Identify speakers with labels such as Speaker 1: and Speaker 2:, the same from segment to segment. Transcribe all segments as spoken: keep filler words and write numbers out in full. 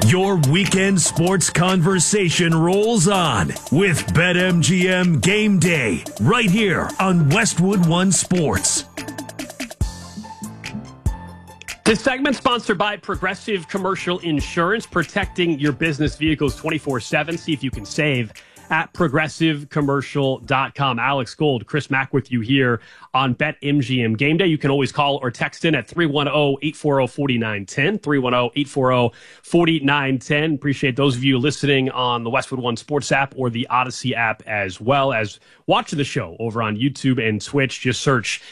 Speaker 1: Your weekend sports conversation rolls on with BetMGM Game Day right here on Westwood One Sports.
Speaker 2: This segment sponsored by Progressive Commercial Insurance, protecting your business vehicles twenty-four seven. See if you can save at progressive commercial dot com. Alex Gold, Chris Mack with you here on BetMGM Game Day. You can always call or text in at three one zero, eight four zero, four nine one zero, three one zero, eight four zero, four nine one zero. Appreciate those of you listening on the Westwood One Sports app or the Odyssey app, as well as watching the show over on YouTube and Twitch. Just search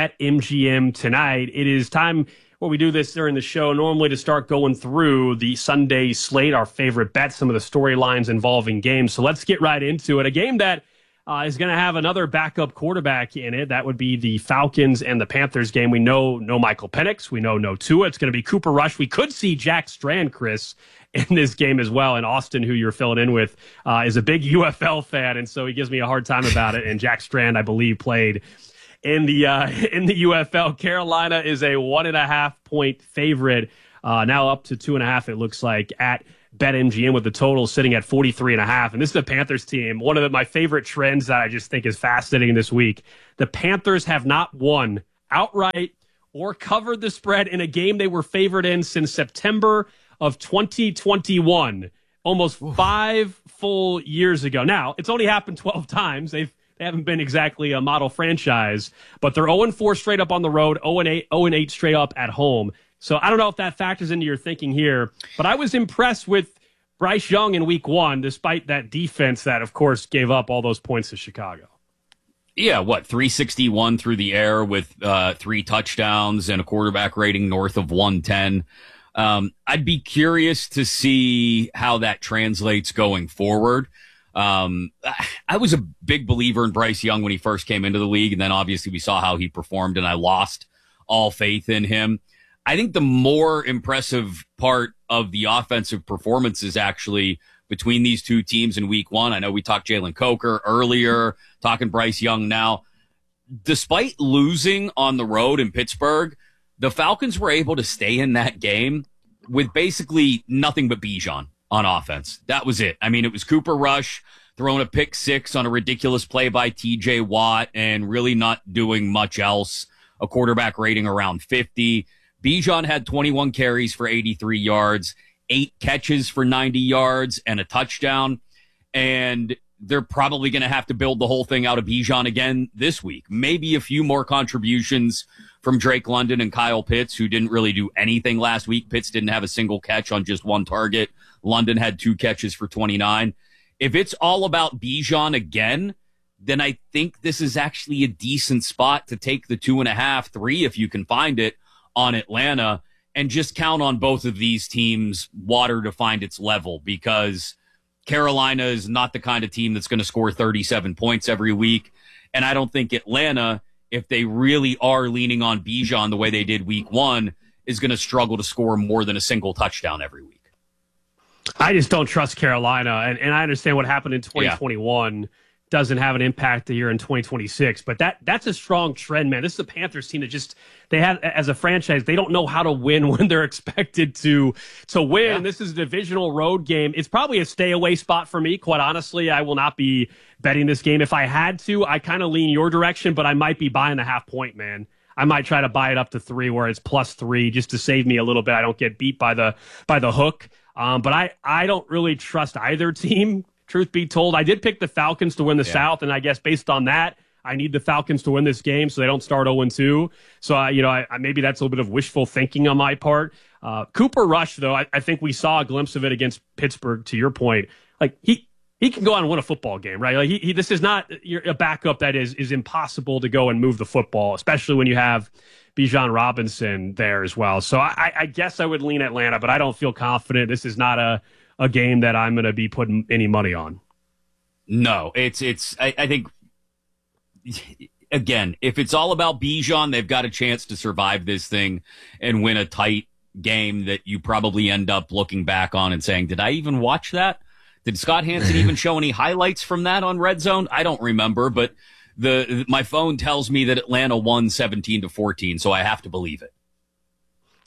Speaker 2: BetMGM tonight. It is time where we do this during the show, normally to start going through the Sunday slate, our favorite bets, some of the storylines involving games. So let's get right into it. A game that uh, is going to have another backup quarterback in it. That would be the Falcons and the Panthers game. We know no Michael Penix. We know no Tua. It's going to be Cooper Rush. We could see Jack Strand, Chris, in this game as well. And Austin, who you're filling in with, uh, is a big U F L fan, and so he gives me a hard time about it. And Jack Strand, I believe, played In the uh, in the U F L. Carolina is a one and a half point favorite, uh, now up to two and a half. It looks like at BetMGM, with the total sitting at forty-three and a half. And this is the Panthers team. One of the, my favorite trends that I just think is fascinating this week. The Panthers have not won outright or covered the spread in a game they were favored in since September of twenty twenty-one, almost Oof. five full years ago. Now, it's only happened twelve times. They've They haven't been exactly a model franchise, but they're oh and four straight up on the road, oh and eight, oh and eight straight up at home. So I don't know if that factors into your thinking here, but I was impressed with Bryce Young in week one, despite that defense that, of course, gave up all those points to Chicago.
Speaker 3: Yeah, what, three sixty-one through the air with uh, three touchdowns and a quarterback rating north of one ten. Um, I'd be curious to see how that translates going forward. Um, I was a big believer in Bryce Young when he first came into the league, and then obviously we saw how he performed, and I lost all faith in him. I think the more impressive part of the offensive performance is actually between these two teams in week one. I know we talked Jalen Coker earlier, talking Bryce Young now. Despite losing on the road in Pittsburgh, the Falcons were able to stay in that game with basically nothing but Bijan on offense. That was it. I mean, it was Cooper Rush throwing a pick six on a ridiculous play by T J Watt and really not doing much else. A quarterback rating around fifty. Bijan had twenty-one carries for eighty-three yards, eight catches for ninety yards, and a touchdown. And they're probably going to have to build the whole thing out of Bijan again this week. Maybe a few more contributions from Drake London and Kyle Pitts, who didn't really do anything last week. Pitts didn't have a single catch on just one target. London had two catches for twenty-nine. If it's all about Bijan again, then I think this is actually a decent spot to take the two and a half, three, if you can find it, on Atlanta, and just count on both of these teams' water to find its level, because Carolina is not the kind of team that's going to score thirty-seven points every week. And I don't think Atlanta, if they really are leaning on Bijan the way they did week one, is going to struggle to score more than a single touchdown every week.
Speaker 2: I just don't trust Carolina, and, and I understand what happened in twenty twenty-one. Yeah. Doesn't have an impact here in twenty twenty-six, but that that's a strong trend, man. This is a Panthers team that just, they have, as a franchise, they don't know how to win when they're expected to to win. Yeah. This is a divisional road game. It's probably a stay away spot for me, quite honestly. I will not be betting this game. If I had to, I kind of lean your direction, but I might be buying the half point, man. I might try to buy it up to three where it's plus three just to save me a little bit. I don't get beat by the by the hook. Um, but I, I don't really trust either team. Truth be told, I did pick the Falcons to win the yeah. South, and I guess based on that, I need the Falcons to win this game so they don't start oh and two. So, uh, you know, I, I, maybe that's a little bit of wishful thinking on my part. Uh, Cooper Rush, though, I, I think we saw a glimpse of it against Pittsburgh, to your point. Like, he he can go out and win a football game, right? Like, he, he this is not a backup that is is impossible to go and move the football, especially when you have Bijan Robinson there as well. So I, I guess I would lean Atlanta, but I don't feel confident. This is not a a game that I'm going to be putting any money on.
Speaker 3: No, it's, it's, I, I think, again, if it's all about Bijan, they've got a chance to survive this thing and win a tight game that you probably end up looking back on and saying, did I even watch that? Did Scott Hansen even show any highlights from that on Red Zone? I don't remember, but the, my phone tells me that Atlanta won seventeen to fourteen, so I have to believe it.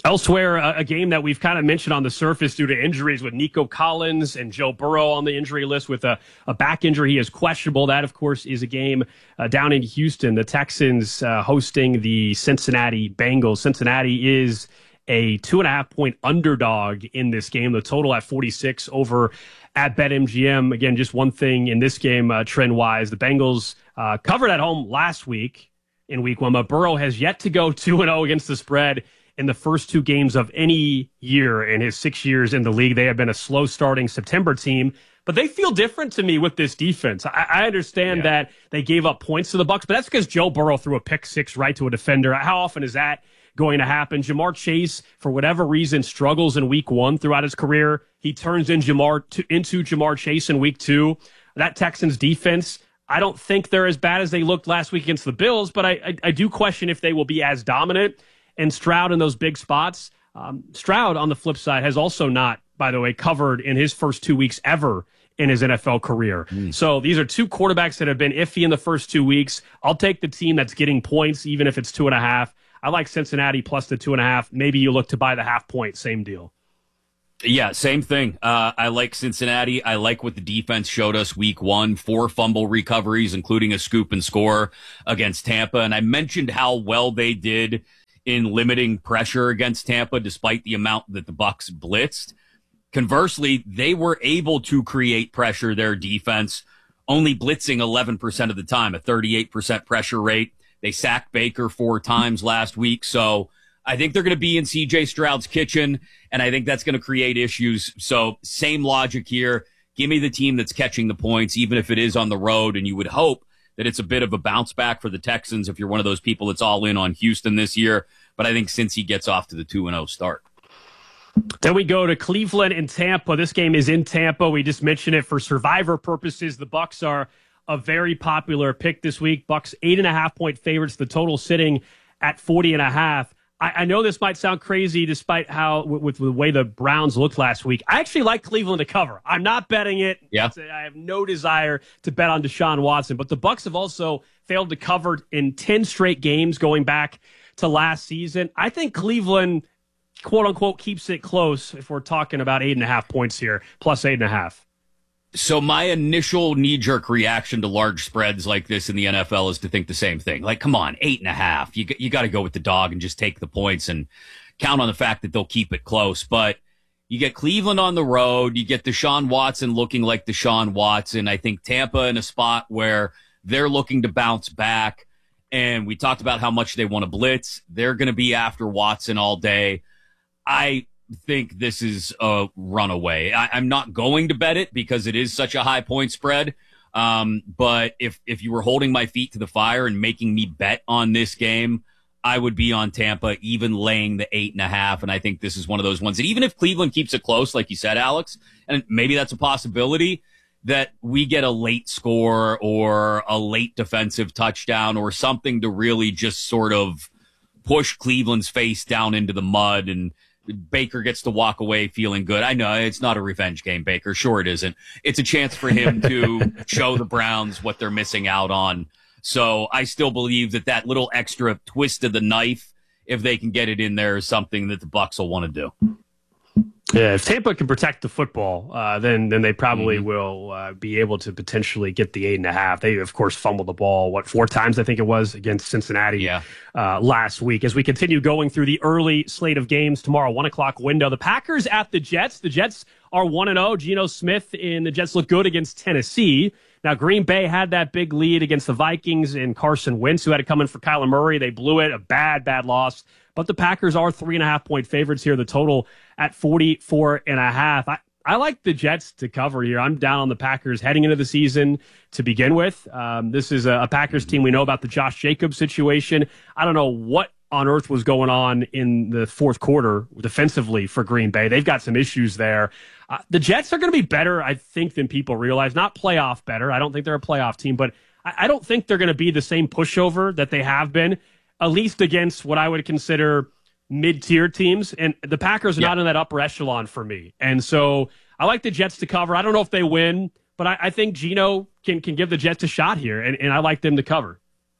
Speaker 2: Elsewhere, a, a game that we've kind of mentioned on the surface due to injuries with Nico Collins and Joe Burrow on the injury list with a, a back injury. He is questionable. That, of course, is a game uh, down in Houston. The Texans uh, hosting the Cincinnati Bengals. Cincinnati is a two and a half point underdog in this game. The total at forty-six over at BetMGM. Again, just one thing in this game, uh, trend wise, the Bengals uh, covered at home last week in week one, but Burrow has yet to go two and oh against the spread in the first two games of any year in his six years in the league. They have been a slow starting September team, but they feel different to me with this defense. I, I understand yeah. that they gave up points to the Bucs, but that's because Joe Burrow threw a pick six right to a defender. How often is that going to happen? Jamar Chase, for whatever reason, struggles in week one throughout his career. He turns in Jamar to, into Jamar Chase in week two. That Texans defense, I don't think they're as bad as they looked last week against the Bills, but I, I, I do question if they will be as dominant. And Stroud in those big spots. Um, Stroud, on the flip side, has also not, by the way, covered in his first two weeks ever in his N F L career. Mm. So these are two quarterbacks that have been iffy in the first two weeks. I'll take the team that's getting points, even if it's two and a half. I like Cincinnati plus the two and a half. Maybe you look to buy the half point. Same deal.
Speaker 3: Yeah, same thing. Uh, I like Cincinnati. I like what the defense showed us week one. Four fumble recoveries, including a scoop and score against Tampa. And I mentioned how well they did in limiting pressure against Tampa, despite the amount that the Bucs blitzed. Conversely, they were able to create pressure, their defense, only blitzing eleven percent of the time, a thirty-eight percent pressure rate. They sacked Baker four times last week. So I think they're going to be in C J Stroud's kitchen, and I think that's going to create issues. So same logic here. Give me the team that's catching the points, even if it is on the road, and you would hope that it's a bit of a bounce back for the Texans if you're one of those people that's all in on Houston this year. But I think since he gets off to the two and oh start.
Speaker 2: Then we go to Cleveland and Tampa. This game is in Tampa. We just mentioned it for survivor purposes. The Bucs are a very popular pick this week. Bucs eight and a half point favorites. The total sitting at forty and a half. I, I know this might sound crazy despite how, with, with the way the Browns looked last week. I actually like Cleveland to cover. I'm not betting it.
Speaker 3: Yeah.
Speaker 2: I have no desire to bet on Deshaun Watson, but the Bucs have also failed to cover in ten straight games going back to last season. I think Cleveland, quote unquote, keeps it close if we're talking about eight and a half points here, plus eight and a half.
Speaker 3: So my initial knee-jerk reaction to large spreads like this in the N F L is to think the same thing. Like, come on, eight and a half. You you got to go with the dog and just take the points and count on the fact that they'll keep it close. But you get Cleveland on the road. You get Deshaun Watson looking like Deshaun Watson. I think Tampa in a spot where they're looking to bounce back. And we talked about how much they want to blitz. They're going to be after Watson all day. I think this is a runaway. I, I'm not going to bet it because it is such a high point spread. Um, but if, if you were holding my feet to the fire and making me bet on this game, I would be on Tampa, even laying the eight and a half. And I think this is one of those ones that even if Cleveland keeps it close, like you said, Alex, and maybe that's a possibility, that we get a late score or a late defensive touchdown or something to really just sort of push Cleveland's face down into the mud and Baker gets to walk away feeling good. I know it's not a revenge game, Baker. Sure it isn't. It's a chance for him to show the Browns what they're missing out on. So I still believe that that little extra twist of the knife, if they can get it in there, is something that the Bucs will want to do.
Speaker 2: Yeah, if Tampa can protect the football, uh, then then they probably
Speaker 3: mm-hmm.
Speaker 2: will uh, be able to potentially get the eight and a half. They, of course, fumbled the ball, what, four times, I think it was, against Cincinnati
Speaker 3: yeah.
Speaker 2: uh, last week. As we continue going through the early slate of games tomorrow, one o'clock window, the Packers at the Jets. The Jets are one and oh. Geno Smith and the Jets look good against Tennessee. Now, Green Bay had that big lead against the Vikings and Carson Wentz, who had to come in for Kyler Murray. They blew it, a bad, bad loss. But the Packers are three and a half point favorites here. The total at forty-four and a half. I, I like the Jets to cover here. I'm down on the Packers heading into the season to begin with. Um, this is a, a Packers team. We know about the Josh Jacobs situation. I don't know what on earth was going on in the fourth quarter defensively for Green Bay. They've got some issues there. Uh, the Jets are going to be better, I think, than people realize. Not playoff better. I don't think they're a playoff team, but I, I don't think they're going to be the same pushover that they have been, at least against what I would consider mid-tier teams. And the Packers are yeah. not in that upper echelon for me. And so I like the Jets to cover. I don't know if they win, but I, I think Geno can, can give the Jets a shot here, and, and I like them to cover.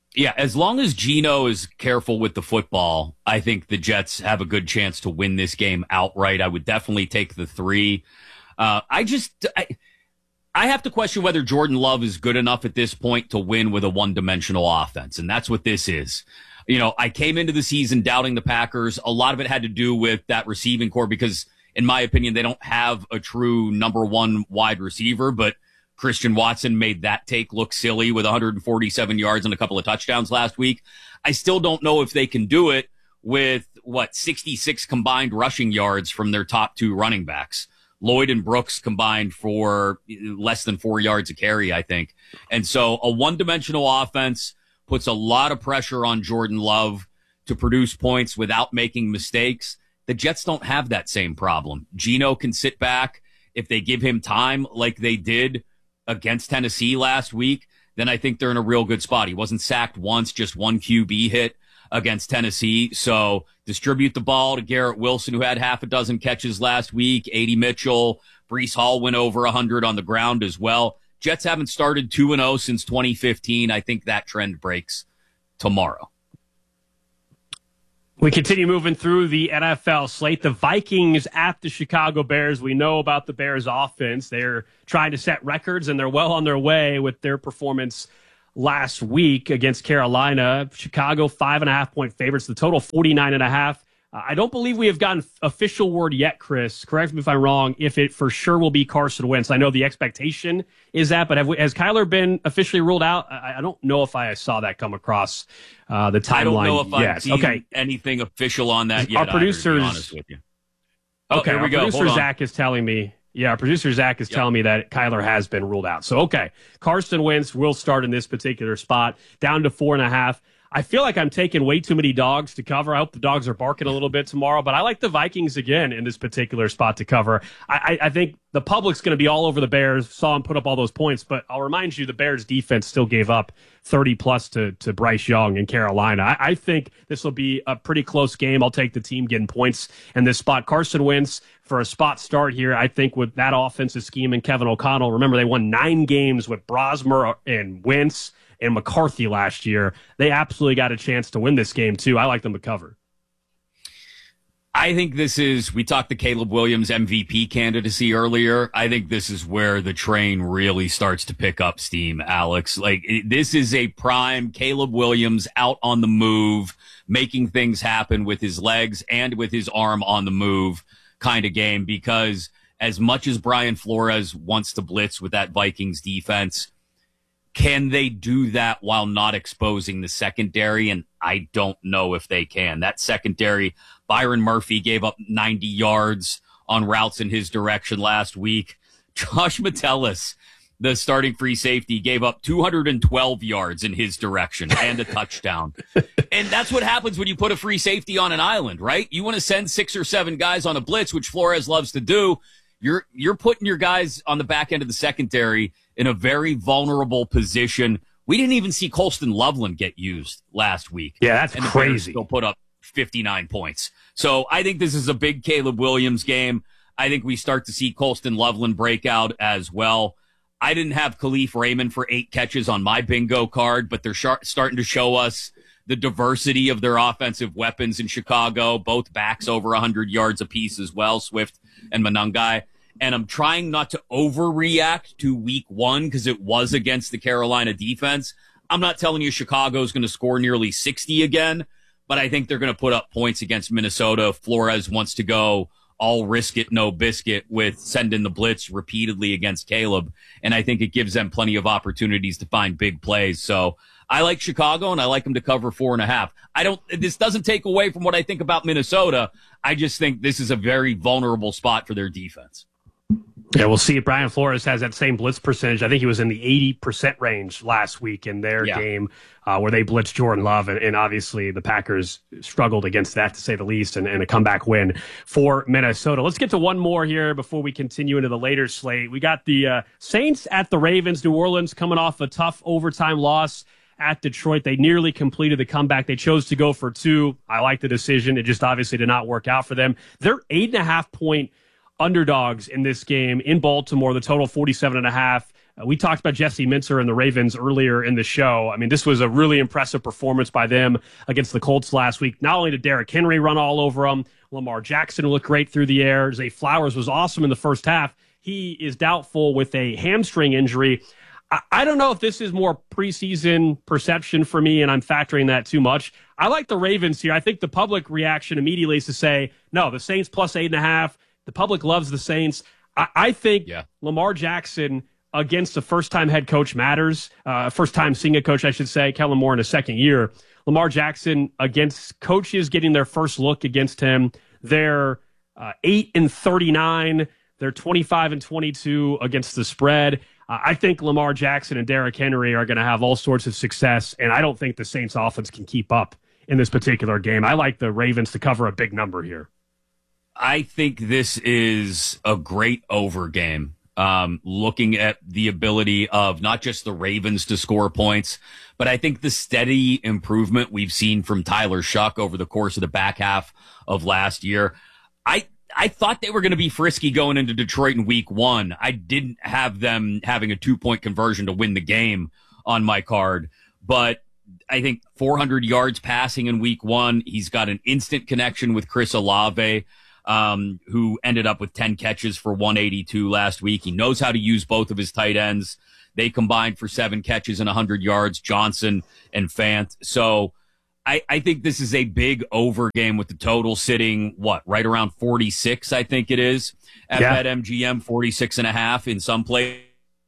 Speaker 3: Yeah, as long as Geno is careful with the football, I think the Jets have a good chance to win this game outright. I would definitely take the three. Uh, I just, I, I have to question whether Jordan Love is good enough at this point to win with a one-dimensional offense, and that's what this is. You know, I came into the season doubting the Packers. A lot of it had to do with that receiving core because, in my opinion, they don't have a true number one wide receiver, but Christian Watson made that take look silly with one hundred forty-seven yards and a couple of touchdowns last week. I still don't know if they can do it with, what, sixty-six combined rushing yards from their top two running backs. Lloyd and Brooks combined for less than four yards a carry, I think. And so a one-dimensional offense puts a lot of pressure on Jordan Love to produce points without making mistakes. The Jets don't have that same problem. Geno can sit back. If they give him time like they did against Tennessee last week, then I think they're in a real good spot. He wasn't sacked once, just one Q B hit against Tennessee. So distribute the ball to Garrett Wilson, who had half a dozen catches last week. A D Mitchell, Breece Hall went over one hundred on the ground as well. Jets haven't started two and oh since twenty fifteen. I think that trend breaks tomorrow.
Speaker 2: We continue moving through the N F L slate. The Vikings at the Chicago Bears. We know about the Bears offense. They're trying to set records, and they're well on their way with their performance last week against Carolina. Chicago, five and a half point favorites. The total, forty-nine and a half. Uh, I don't believe we have gotten official word yet, Chris. Correct me if I'm wrong, if it for sure will be Carson Wentz. I know the expectation is that, but have we, has Kyler been officially ruled out? I, I don't know if I saw that come across uh, the timeline.
Speaker 3: I don't know if
Speaker 2: yet.
Speaker 3: I've seen
Speaker 2: okay.
Speaker 3: anything official on that yet.
Speaker 2: Our producers,
Speaker 3: either, to be honest with you.
Speaker 2: Okay,
Speaker 3: here we
Speaker 2: our
Speaker 3: go.
Speaker 2: producer Zach is telling me. Yeah, our producer Zach is yep. telling me that Kyler has been ruled out. So, okay, Carson Wentz will start in this particular spot, down to four and a half. I feel like I'm taking way too many dogs to cover. I hope the dogs are barking a little bit tomorrow, but I like the Vikings again in this particular spot to cover. I, I, I think the public's going to be all over the Bears. Saw them put up all those points, but I'll remind you the Bears defense still gave up thirty plus to, to Bryce Young in Carolina. I, I think this will be a pretty close game. I'll take the team getting points in this spot. Carson Wentz for a spot start here. I think with that offensive scheme and Kevin O'Connell, remember they won nine games with Brosmer and Wentz and McCarthy last year. They absolutely got a chance to win this game, too. I like them to cover.
Speaker 3: I think this is, we talked to Caleb Williams' M V P candidacy earlier. I think this is where the train really starts to pick up steam, Alex. Like, it, this is a prime Caleb Williams out on the move, making things happen with his legs and with his arm on the move kind of game, because as much as Brian Flores wants to blitz with that Vikings defense, can they do that while not exposing the secondary? And I don't know if they can. That secondary, Byron Murphy gave up ninety yards on routes in his direction last week. Josh Metellus, the starting free safety, gave up two hundred twelve yards in his direction and a touchdown. And that's what happens when you put a free safety on an island, right? You want to send six or seven guys on a blitz, which Flores loves to do. You're, you're putting your guys on the back end of the secondary in a very vulnerable position. We didn't even see Colston Loveland get used last week.
Speaker 2: Yeah, that's
Speaker 3: and the
Speaker 2: crazy.
Speaker 3: Bears still put up fifty-nine points. So I think this is a big Caleb Williams game. I think we start to see Colston Loveland break out as well. I didn't have Khalif Raymond for eight catches on my bingo card, but they're sh- starting to show us the diversity of their offensive weapons in Chicago, both backs over one hundred yards apiece as well, Swift and Monangai. And I'm trying not to overreact to week one because it was against the Carolina defense. I'm not telling you Chicago's going to score nearly sixty again, but I think they're going to put up points against Minnesota. Flores wants to go all risk it, no biscuit with sending the blitz repeatedly against Caleb. And I think it gives them plenty of opportunities to find big plays. So I like Chicago and I like them to cover four and a half. I don't, this doesn't take away from what I think about Minnesota. I just think this is a very vulnerable spot for their defense.
Speaker 2: Yeah, we'll see if Brian Flores has that same blitz percentage. I think he was in the eighty percent range last week in their yeah. game uh, where they blitzed Jordan Love. And, and obviously the Packers struggled against that, to say the least, and, and a comeback win for Minnesota. Let's get to one more here before we continue into the later slate. We got the uh, Saints at the Ravens. New Orleans coming off a tough overtime loss at Detroit. They nearly completed the comeback. They chose to go for two. I like the decision. It just obviously did not work out for them. They're eight and a half point underdogs in this game in Baltimore. The total forty-seven and a half. Uh, we talked about Jesse Mintzer and the Ravens earlier in the show. I mean, this was a really impressive performance by them against the Colts last week. Not only did Derrick Henry run all over them, Lamar Jackson looked great through the air. Zay Flowers was awesome in the first half. He is doubtful with a hamstring injury. I, I don't know if this is more preseason perception for me, and I'm factoring that too much. I like the Ravens here. I think the public reaction immediately is to say, no, the Saints plus eight and a half. The public loves the Saints. I, I think yeah. Lamar Jackson against a first-time head coach matters. Uh, first-time seeing a coach, I should say. Kellen Moore in his second year. Lamar Jackson against coaches getting their first look against him. They're uh, eight and thirty-nine. They're twenty-five and twenty-two against the spread. Uh, I think Lamar Jackson and Derrick Henry are going to have all sorts of success, and I don't think the Saints offense can keep up in this particular game. I like the Ravens to cover a big number here.
Speaker 3: I think this is a great over game. Um, looking at the ability of not just the Ravens to score points, but I think the steady improvement we've seen from Tyler Shuck over the course of the back half of last year. I I thought they were going to be frisky going into Detroit in week one. I didn't have them having a two-point conversion to win the game on my card, but I think four hundred yards passing in week one. He's got an instant connection with Chris Olave. Um, who ended up with ten catches for one eighty-two last week. He knows how to use both of his tight ends. They combined for seven catches and one hundred yards, Johnson and Fant. So I, I think this is a big over game with the total sitting, what, right around forty-six, I think it is, at
Speaker 2: yeah.
Speaker 3: BetMGM, forty-six and a half in some places.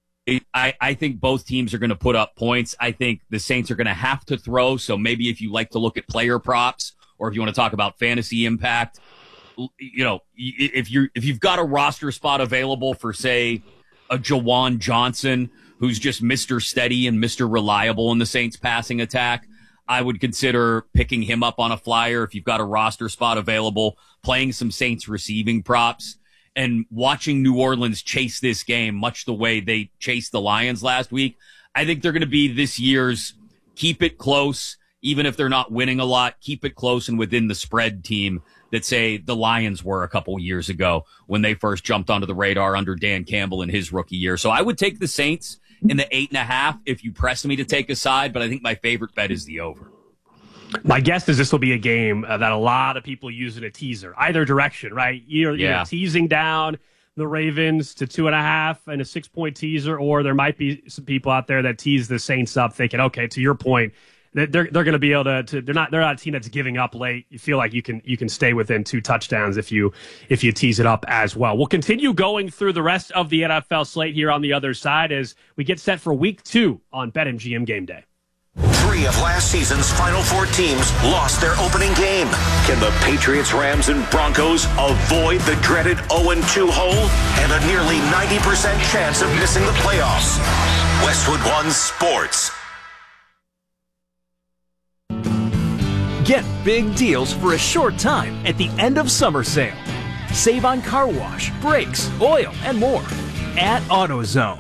Speaker 3: I, I think both teams are going to put up points. I think the Saints are going to have to throw. So maybe if you like to look at player props or if you want to talk about fantasy impact, you know, if you're if you've got a roster spot available for, say, a Jawan Johnson, who's just Mister Steady and Mister Reliable in the Saints passing attack, I would consider picking him up on a flyer. If you've got a roster spot available, playing some Saints receiving props and watching New Orleans chase this game, much the way they chased the Lions last week, I think they're going to be this year's keep it close, even if they're not winning a lot, keep it close and within the spread team that, say, the Lions were a couple years ago when they first jumped onto the radar under Dan Campbell in his rookie year. So I would take the Saints in the eight and a half if you press me to take a side, but I think my favorite bet is the over.
Speaker 2: My guess is this will be a game uh, that a lot of people use in a teaser, either direction, right? You're,
Speaker 3: yeah.
Speaker 2: you're teasing down the Ravens to two and a half and a six-point teaser, or there might be some people out there that tease the Saints up thinking, okay, to your point, they're they're going to be able to, to. They're not. They're not a team that's giving up late. You feel like you can you can stay within two touchdowns if you if you tease it up as well. We'll continue going through the rest of the N F L slate here on the other side as we get set for Week Two on BetMGM Game Day.
Speaker 4: Three of last season's Final Four teams lost their opening game. Can the Patriots, Rams, and Broncos avoid the dreaded oh and two hole and a nearly ninety percent chance of missing the playoffs? Westwood One Sports.
Speaker 5: Get big deals for a short time at the end of summer sale. Save on car wash, brakes, oil, and more at AutoZone.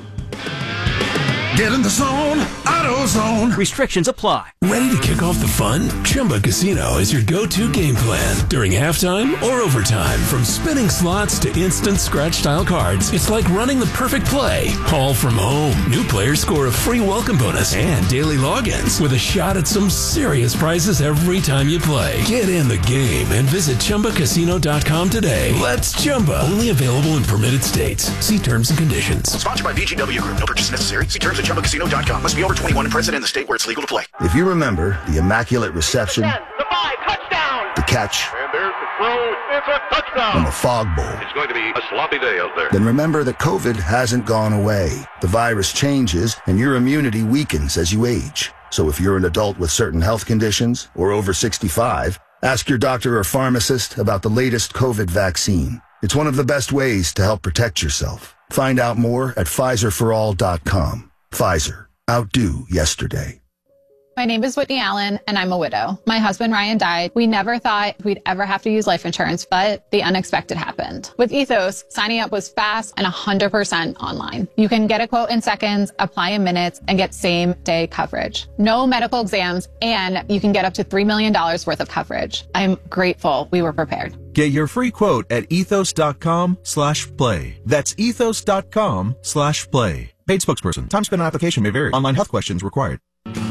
Speaker 6: Get in the zone, AutoZone.
Speaker 5: Restrictions apply.
Speaker 7: Ready to kick off the fun? Chumba Casino is your go-to game plan during halftime or overtime. From spinning slots to instant scratch-style cards, it's like running the perfect play, all from home. New players score a free welcome bonus and daily logins with a shot at some serious prizes every time you play. Get in the game and visit Chumba Casino dot com today. Let's Chumba. Only available in permitted states. See terms and conditions.
Speaker 4: Sponsored by V G W Group. No purchase necessary. See terms at Chumba Casino dot com. Must be over twenty-one and present in the state where it's legal to play.
Speaker 8: If you remember the immaculate reception,
Speaker 9: the five, touchdown,
Speaker 8: the catch,
Speaker 9: and there's the throw, it's a touchdown,
Speaker 8: and the fog bowl,
Speaker 9: it's going to be a sloppy day out there.
Speaker 8: Then remember that COVID hasn't gone away. The virus changes, and your immunity weakens as you age. So if you're an adult with certain health conditions or over sixty-five, ask your doctor or pharmacist about the latest COVID vaccine. It's one of the best ways to help protect yourself. Find out more at Pfizer for all dot com. Pfizer. Outdo yesterday.
Speaker 10: My name is Whitney Allen, and I'm a widow. My husband, Ryan, died. We never thought we'd ever have to use life insurance, but the unexpected happened. With Ethos, signing up was fast and one hundred percent online. You can get a quote in seconds, apply in minutes, and get same-day coverage. No medical exams, and you can get up to three million dollars worth of coverage. I'm grateful we were prepared.
Speaker 11: Get your free quote at ethos dot com slash play. That's ethos dot com slash play. Paid spokesperson. Time spent on application may vary. Online health questions required.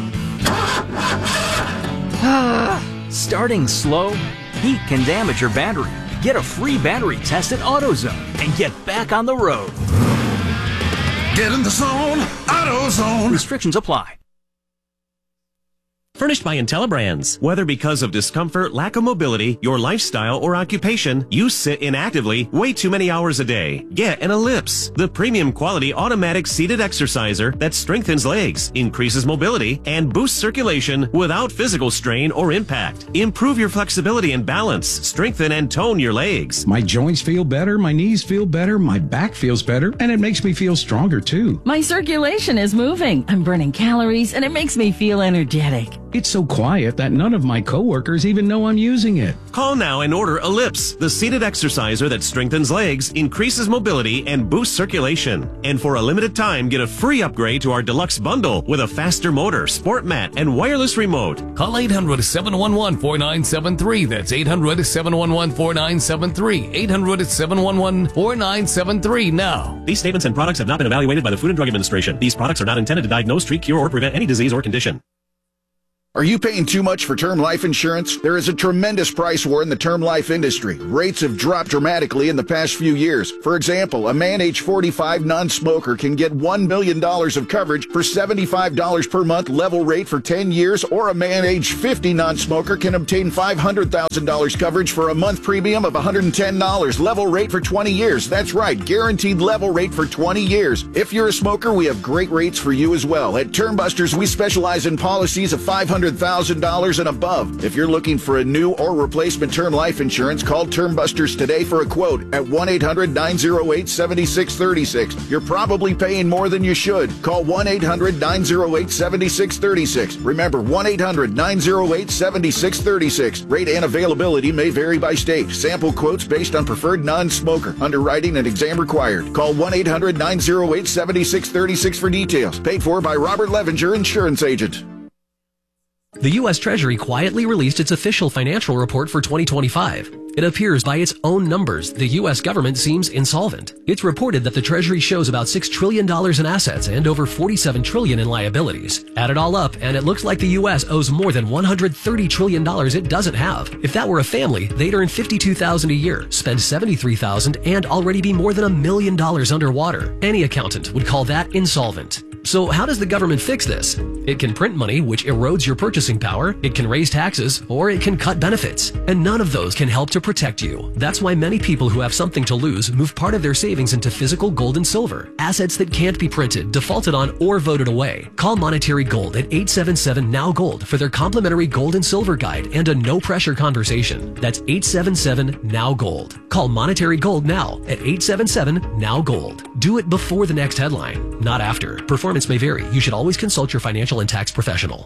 Speaker 5: Starting slow? Heat can damage your battery. Get a free battery test at AutoZone and get back on the road.
Speaker 6: Get in the zone, AutoZone.
Speaker 5: Restrictions apply.
Speaker 12: Furnished by IntelliBrands. Whether because of discomfort, lack of mobility, your lifestyle, or occupation, you sit inactively way too many hours a day. Get an Ellipse, the premium quality automatic seated exerciser that strengthens legs, increases mobility, and boosts circulation without physical strain or impact. Improve your flexibility and balance, strengthen and tone your legs.
Speaker 13: My joints feel better, my knees feel better, my back feels better, and it makes me feel stronger too.
Speaker 14: My circulation is moving. I'm burning calories, and it makes me feel energetic.
Speaker 13: It's so quiet that none of my coworkers even know I'm using it.
Speaker 12: Call now and order Ellipse, the seated exerciser that strengthens legs, increases mobility, and boosts circulation. And for a limited time, get a free upgrade to our deluxe bundle with a faster motor, sport mat, and wireless remote.
Speaker 15: Call eight hundred, seven one one, four nine seven three. That's eight hundred, seven one one, four nine seven three. eight hundred, seven one one, four nine seven three now.
Speaker 12: These statements and products have not been evaluated by the Food and Drug Administration. These products are not intended to diagnose, treat, cure, or prevent any disease or condition.
Speaker 16: Are you paying too much for term life insurance? There is a tremendous price war in the term life industry. Rates have dropped dramatically in the past few years. For example, a man age forty-five non-smoker can get one million dollars of coverage for seventy-five dollars per month level rate for ten years, or a man age fifty non-smoker can obtain five hundred thousand dollars coverage for a month premium of one hundred ten dollars level rate for twenty years. That's right, guaranteed level rate for twenty years. If you're a smoker, we have great rates for you as well. At Term Busters, we specialize in policies of five hundred thousand dollars and above. If you're looking for a new or replacement term life insurance, call Term Busters today for a quote at one eight hundred, nine oh eight, seven six three six. You're probably paying more than you should. Call one eight hundred, nine oh eight, seven six three six. Remember, one eight hundred, nine oh eight, seven six three six. Rate and availability may vary by state. Sample quotes based on preferred non-smoker. Underwriting and exam required. Call one eight hundred, nine oh eight, seven six three six for details. Paid for by Robert Levinger, insurance agent.
Speaker 17: The U S Treasury quietly released its official financial report for twenty twenty-five. It appears by its own numbers, the U S government seems insolvent. It's reported that the Treasury shows about six trillion dollars in assets and over forty-seven trillion dollars in liabilities. Add it all up, and it looks like the U S owes more than one hundred thirty trillion dollars it doesn't have. If that were a family, they'd earn fifty-two thousand dollars a year, spend seventy-three thousand dollars, and already be more than a million dollars underwater. Any accountant would call that insolvent. So how does the government fix this? It can print money, which erodes your purchasing power, it can raise taxes, or it can cut benefits. And none of those can help to protect you. That's why many people who have something to lose move part of their savings into physical gold and silver, assets that can't be printed, defaulted on, or voted away. Call Monetary Gold at eight seven seven, N O W Gold for their complimentary gold and silver guide and a no-pressure conversation. That's eight seven seven, N O W Gold. Call Monetary Gold now at eight seven seven, N O W Gold. Do it before the next headline, not after. Performance may vary. You should always consult your financial and tax professional.